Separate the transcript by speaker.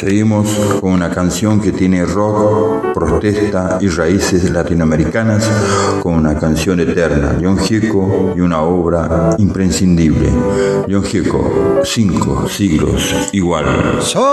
Speaker 1: Seguimos con una canción que tiene rock, protesta y raíces latinoamericanas, con una canción eterna, León Gieco, y una obra imprescindible. León Gieco, 5 siglos igual.